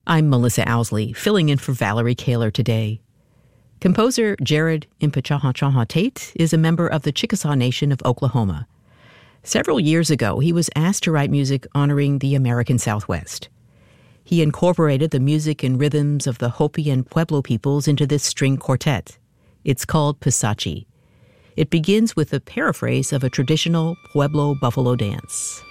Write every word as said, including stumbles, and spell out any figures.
I'm Melissa Owsley, filling in for Valerie Kaler today. Composer Jared Impichahachahah Tate is a member of the Chickasaw Nation of Oklahoma. Several years ago, he was asked to write music honoring the American Southwest. He incorporated the music and rhythms of the Hopi and Pueblo peoples into this string quartet. It's called Pisachi. It begins with a paraphrase of a traditional Pueblo buffalo dance.